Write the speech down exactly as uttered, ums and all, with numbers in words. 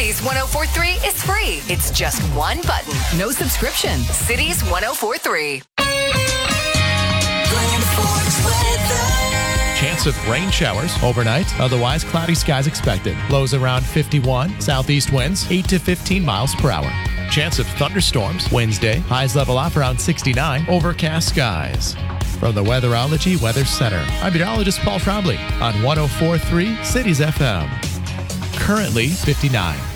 Cities one oh four point three is free. It's just one button. No subscription. Cities one oh four point three. Chance of rain showers overnight. Otherwise, cloudy skies expected. Lows around fifty-one. Southeast winds eight to fifteen miles per hour. Chance of thunderstorms Wednesday. Highs level off around sixty-nine. Overcast skies. From the Weatherology Weather Center, I'm meteorologist Paul Trombley on one oh four point three Cities F M. Currently fifty-nine.